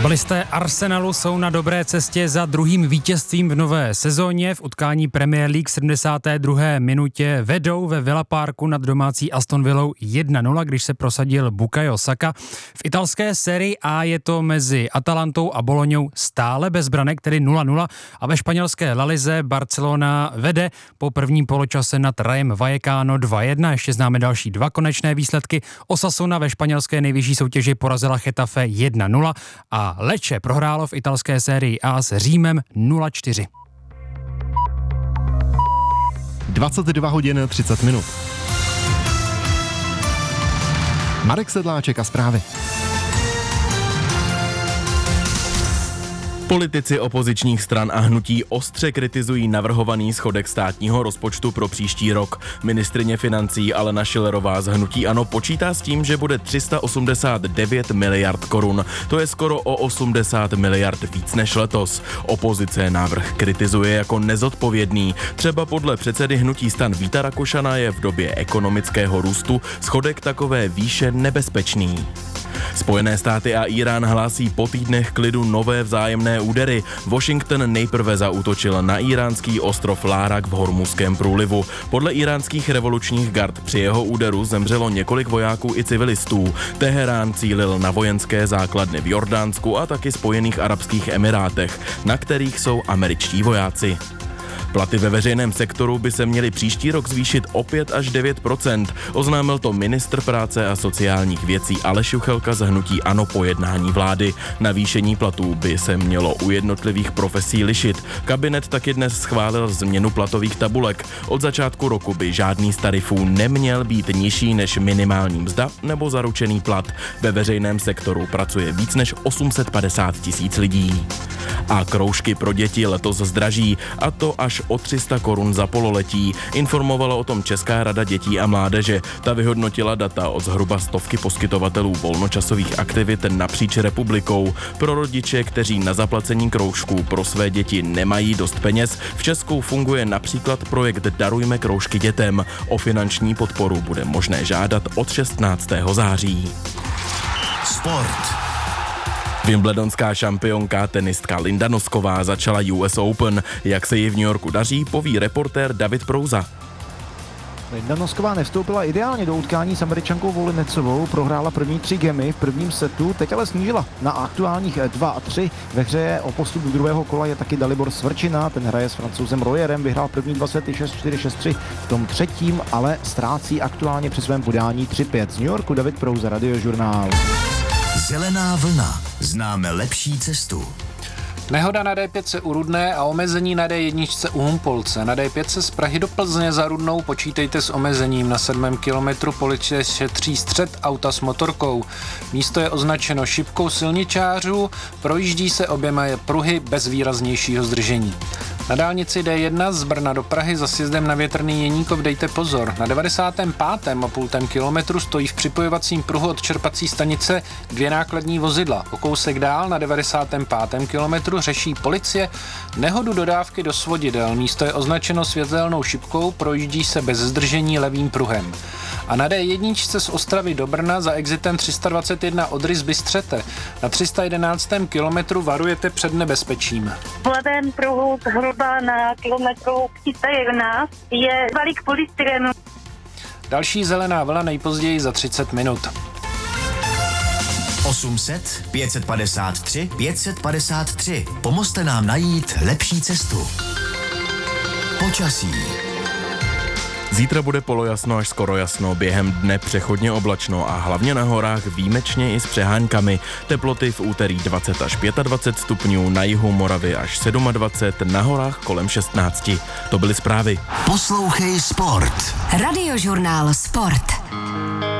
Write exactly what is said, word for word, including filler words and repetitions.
Fotbalisté Arsenalu jsou na dobré cestě za druhým vítězstvím v nové sezóně. V utkání Premier League v sedmdesáté druhé minutě vedou ve Villa Parku nad domácí Aston Villou jedna nula, když se prosadil Bukayo Saka. V italské sérii A je to mezi Atalantou a Bolognou stále bez branek, tedy nula nula, a ve španělské La Lize Barcelona vede po prvním poločase nad Rayem Vallecano dva jedna. Ještě známe další dva konečné výsledky. Osasuna ve španělské nejvyšší soutěži porazila Getafe jedna nula a Lecce prohrálo v italské sérii A s Římem nula čtyři. dvacet dva hodin třicet minut. Marek Sedláček a zprávy. Politici opozičních stran a hnutí ostře kritizují navrhovaný schodek státního rozpočtu pro příští rok. Ministryně financí Alena Schillerová z hnutí ANO počítá s tím, že bude tři sta osmdesát devět miliard korun. To je skoro o osmdesát miliard víc než letos. Opozice návrh kritizuje jako nezodpovědný. Třeba podle předsedy hnutí STAN Víta Rakušana je v době ekonomického růstu schodek takové výše nebezpečný. Spojené státy a Irán hlásí po týdnech klidu nové vzájemné údery. Washington nejprve zaútočil na iránský ostrov Lárak v Hormuzském průlivu. Podle iránských revolučních gard při jeho úderu zemřelo několik vojáků i civilistů. Teherán cílil na vojenské základny v Jordánsku a taky Spojených arabských emirátech, na kterých jsou američtí vojáci. Platy ve veřejném sektoru by se měly příští rok zvýšit o pět až devět procent. Oznámil to ministr práce a sociálních věcí Aleš Juchelka z hnutí ANO po jednání vlády. Navýšení platů by se mělo u jednotlivých profesí lišit. Kabinet taky dnes schválil změnu platových tabulek. Od začátku roku by žádný z tarifů neměl být nižší než minimální mzda nebo zaručený plat. Ve veřejném sektoru pracuje víc než osm set padesát tisíc lidí. A kroužky pro děti letos zdraží, a to až o tři sta korun za pololetí. Informovala o tom Česká rada dětí a mládeže. Ta vyhodnotila data od zhruba stovky poskytovatelů volnočasových aktivit napříč republikou. Pro rodiče, kteří na zaplacení kroužků pro své děti nemají dost peněz, v Česku funguje například projekt Darujme kroužky dětem. O finanční podporu bude možné žádat od šestnáctého září. Sport. Wimbledonská šampionka tenistka Linda Nosková začala U S Open. Jak se jí v New Yorku daří, poví reportér David Prouza. Linda Nosková nevstoupila ideálně do utkání s Američankou Volinecovou, prohrála první tři gemy v prvním setu, teď ale snížila na aktuálních dva a tři. Ve hře o postup do druhého kola je taky Dalibor Svrčina, ten hraje s Francouzem Royerem, vyhrál první dva sety šest čtyři šest tři, v tom třetím ale ztrácí aktuálně při svém podání tři pět. Z New Yorku David Prouza, Radiožurnál. Zelená vlna. Známe lepší cestu. Nehoda na D pět u Rudné a omezení na D jedna u Humpolce. Na D pět z Prahy do Plzně za Rudnou počítejte s omezením. Na sedmém kilometru policie šetří střet auta s motorkou. Místo je označeno šipkou silničářů, projíždí se oběma pruhy bez výraznějšího zdržení. Na dálnici D jedna z Brna do Prahy za sjezdem na Větrný Jeníkov dejte pozor. Na devadesátém pátém a půl kilometru stojí v připojovacím pruhu od čerpací stanice dvě nákladní vozidla. O kousek dál na devadesátém pátém kilometru řeší policie nehodu dodávky do svodidel. Místo je označeno světelnou šipkou, projíždí se bez zdržení levým pruhem. A na D jedna z Ostravy do Brna za exitem tři sta dvacet jedna Odry z Bystřete. Na tři sta jedenáctém kilometru varujete před nebezpečím. V levém pruhu zhruba na kilometru tři sta jedenáct je balík polystyrenu. Další zelená vlna nejpozději za třicet minut. osm set, pět set padesát tři, pět set padesát tři. Pomozte nám najít lepší cestu. Počasí. Zítra bude polojasno až skoro jasno, během dne přechodně oblačno a hlavně na horách výjimečně i s přeháňkami. Teploty v úterý dvacet až dvacet pět stupňů, na jihu Moravy až dvacet sedm, na horách kolem šestnáct. To byly zprávy. Poslouchej Sport. Radiožurnál Sport.